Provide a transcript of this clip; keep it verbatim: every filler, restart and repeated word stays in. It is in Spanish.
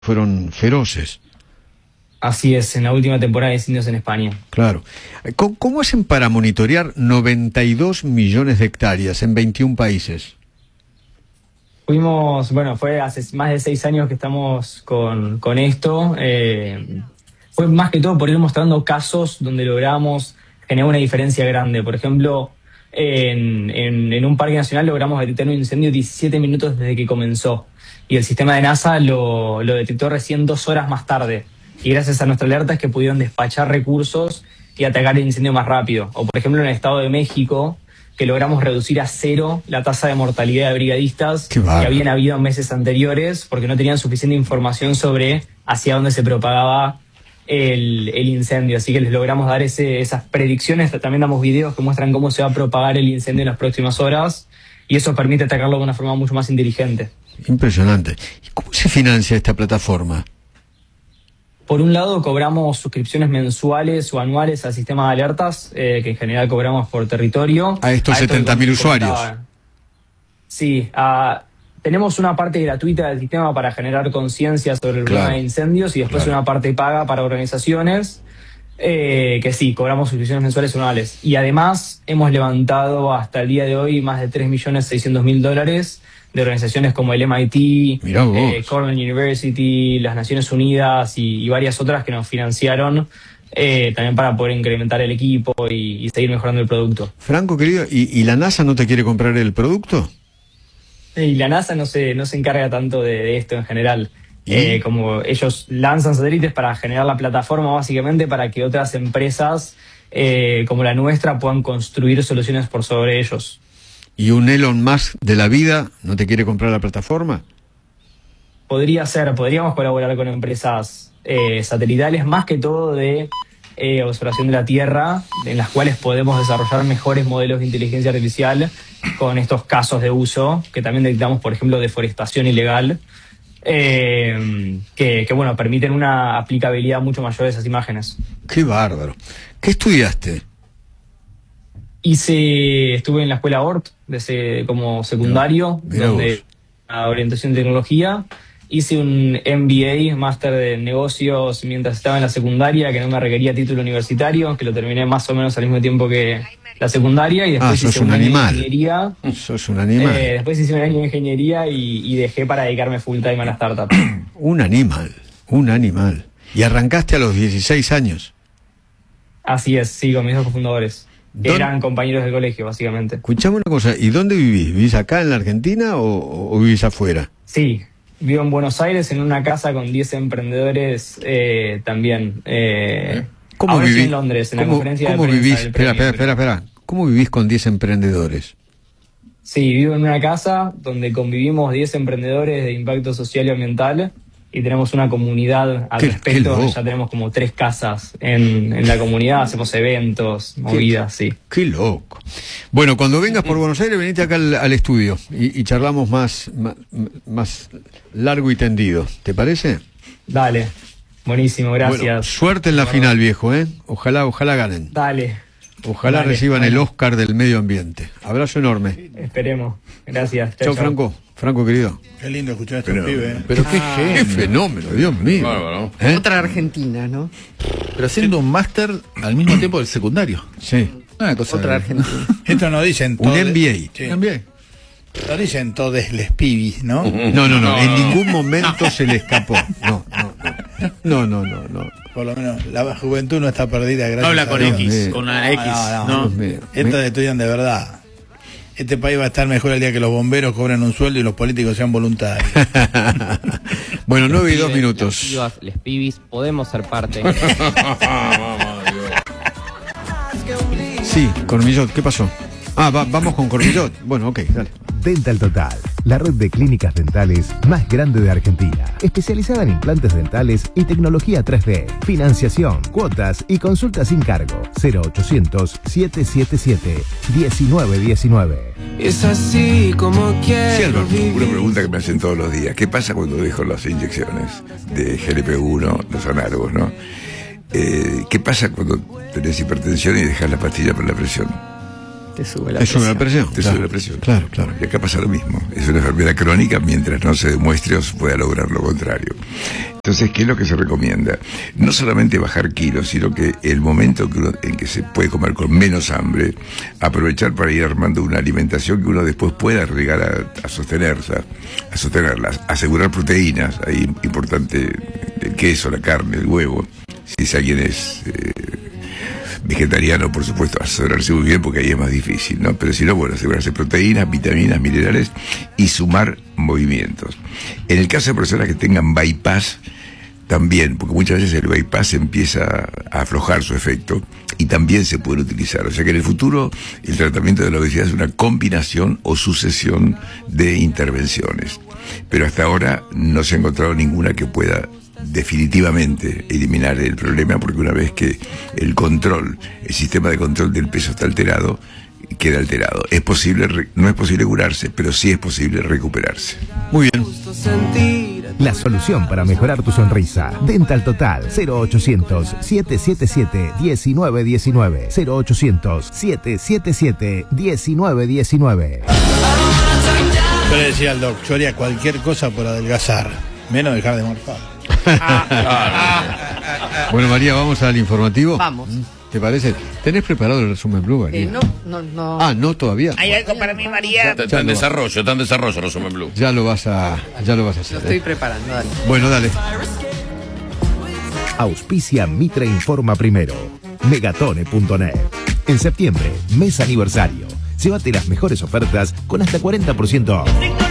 fueron feroces. Así es, en la última temporada de Incendios en España. Claro. ¿Cómo, cómo hacen para monitorear noventa y dos millones de hectáreas en veintiún países? Fuimos, bueno, fue hace más de seis años que estamos con, con esto. Eh, fue más que todo por ir mostrando casos donde logramos generar una diferencia grande. Por ejemplo, en, en, en un parque nacional logramos detectar un incendio diecisiete minutos desde que comenzó. Y el sistema de NASA lo, lo detectó recién dos horas más tarde. Y gracias a nuestra alerta es que pudieron despachar recursos y atacar el incendio más rápido. O por ejemplo en el Estado de México, que logramos reducir a cero la tasa de mortalidad de brigadistas que habían habido en meses anteriores porque no tenían suficiente información sobre hacia dónde se propagaba el, el incendio. Así que les logramos dar ese, esas predicciones. También damos videos que muestran cómo se va a propagar el incendio en las próximas horas y eso permite atacarlo de una forma mucho más inteligente. Impresionante. ¿Y cómo se financia esta plataforma? Por un lado, cobramos suscripciones mensuales o anuales al sistema de alertas, eh, que en general cobramos por territorio. A estos setenta mil usuarios. Sí, a, tenemos una parte gratuita del sistema para generar conciencia sobre el problema Claro. de incendios y después Claro. una parte paga para organizaciones, eh, que sí, cobramos suscripciones mensuales o anuales. Y además hemos levantado hasta el día de hoy más de tres millones seiscientos mil dólares de organizaciones como el M I T, eh, Cornell University, las Naciones Unidas y, y varias otras que nos financiaron eh, también para poder incrementar el equipo y, y seguir mejorando el producto. Franco, querido, ¿y, ¿y la NASA no te quiere comprar el producto? Y la NASA no se, no se encarga tanto de, de esto en general. Eh, como ellos lanzan satélites para generar la plataforma básicamente para que otras empresas eh, como la nuestra puedan construir soluciones por sobre ellos. ¿Y un Elon Musk de la vida no te quiere comprar la plataforma? Podría ser, podríamos colaborar con empresas eh, satelitales, más que todo de eh, observación de la Tierra, en las cuales podemos desarrollar mejores modelos de inteligencia artificial con estos casos de uso, que también detectamos, por ejemplo, deforestación ilegal, eh, que, que bueno, permiten una aplicabilidad mucho mayor de esas imágenes. ¡Qué bárbaro! ¿Qué estudiaste? Hice, estuve en la escuela O R T desde, como secundario, Mirá donde vos. a orientación en tecnología. Hice un M B A, máster de negocios, mientras estaba en la secundaria, que no me requería título universitario, que lo terminé más o menos al mismo tiempo que la secundaria. Y después Ah, sos hice un un año de animal. ingeniería. Sos un animal. Eh, después hice un año de ingeniería y, y dejé para dedicarme full time a la startup. Un animal, un animal. Y arrancaste a los dieciséis años. Así es, sí, con mis dos cofundadores. Que ¿Dónde- eran compañeros del colegio, básicamente. Escuchame una cosa, ¿y dónde vivís? ¿Vivís acá en la Argentina o, o vivís afuera? Sí, vivo en Buenos Aires en una casa con diez emprendedores eh, también. Eh, ¿Cómo ahora estoy vivís? en Londres, en la ¿Cómo, conferencia cómo de prensa vivís? del Espera, premio. espera, espera, espera. ¿Cómo vivís con diez emprendedores? Sí, vivo en una casa donde convivimos diez emprendedores de impacto social y ambiental y tenemos una comunidad al Qué- qué respecto. loco. Ya tenemos como tres casas en, en la comunidad, hacemos eventos, movidas, sí. Qué loco. Bueno, cuando vengas por Buenos Aires, venite acá al, al estudio y, y charlamos más, más, más largo y tendido. ¿Te parece? Dale, buenísimo, gracias. Bueno, suerte en la final, viejo, ¿eh? Ojalá, ojalá ganen. Dale, Ojalá Dale, reciban el bueno. Oscar del medio ambiente. Abrazo enorme. esperemos. Gracias. Chao, Franco. Franco, querido. Qué lindo escuchar a estos Pero- pibes. ¿eh? Pero qué, Ah, qué fenómeno, Dios mío. Bárbaro. ¿Eh? Otra Argentina, ¿no? Pero haciendo un máster al mismo tiempo del secundario. Sí. Una cosa Otra Argentina. Esto no dicen Un todo. M B A. Sí. También. No dicen todos les pibis, ¿no? No, no, no, No, en no. ningún momento se le escapó. No, no, no. No, no, no, no. Por lo menos la juventud no está perdida, gracias No habla a con Dios. X, mío. con una X. No, no, No, Dios mío. Estos estudian de verdad. Este país va a estar mejor el día que los bomberos cobren un sueldo y los políticos sean voluntarios. Bueno, nueve y dos Pibes, minutos. las pibas, les pibis, podemos ser parte. Sí, Cormillot, ¿qué pasó? Ah, va- vamos con Cormillot. Bueno, ok, dale. Dental Total, la red de clínicas dentales más grande de Argentina, especializada en implantes dentales y tecnología tres D, financiación, cuotas y consulta sin cargo. cero ochocientos, setecientos setenta y siete, diecinueve diecinueve. Es así como Sí, quiero Alberto. vivir. Una pregunta que me hacen todos los días. ¿Qué pasa cuando dejo las inyecciones de G L P uno, los análogos, no? Eh, ¿Qué pasa cuando tenés hipertensión y dejas la pastilla para la presión? te sube la Te presión. sube la presión. Te claro. sube la presión. Claro, claro. Y acá pasa lo mismo. Es una enfermedad crónica mientras no se demuestre o se pueda lograr lo contrario. Entonces, ¿qué es lo que se recomienda? No solamente bajar kilos, sino que el momento que uno, en que se puede comer con menos hambre, aprovechar para ir armando una alimentación que uno después pueda llegar a, a sostenerla, a sostenerlas, asegurar proteínas, ahí importante el queso, la carne, el huevo. Si alguien es eh, vegetariano, por supuesto, asegurarse muy bien porque ahí es más difícil, ¿no? Pero si no, bueno, asegurarse proteínas, vitaminas, minerales y sumar movimientos. En el caso de personas que tengan bypass, también, porque muchas veces el bypass empieza a aflojar su efecto y también se puede utilizar. O sea que en el futuro el tratamiento de la obesidad es una combinación o sucesión de intervenciones. Pero hasta ahora no se ha encontrado ninguna que pueda definitivamente eliminar el problema, porque una vez que el control, el sistema de control del peso está alterado, queda alterado. Es posible, no es posible curarse, pero sí es posible recuperarse. Muy bien. La solución para mejorar tu sonrisa. Dental Total. Cero ochocientos, siete siete siete, diecinueve diecinueve. Cero ochocientos, siete siete siete, diecinueve diecinueve. Yo le decía al doc, yo haría cualquier cosa por adelgazar, menos dejar de morfar. Bueno, María, vamos al informativo. Vamos. ¿Te parece? ¿Tenés preparado el resumen Blue, María? Eh, no, no, no. Ah, no, todavía. ¿Hay algo para mí, María? Está en desarrollo, está en desarrollo, resumen Blue. Ya lo vas a, ya lo vas a hacer. Lo estoy ¿eh? preparando, dale. Bueno, dale. Auspicia Mitre Informa Primero. Megatone punto net. En septiembre, mes aniversario. Llévate las mejores ofertas con hasta cuarenta por ciento off.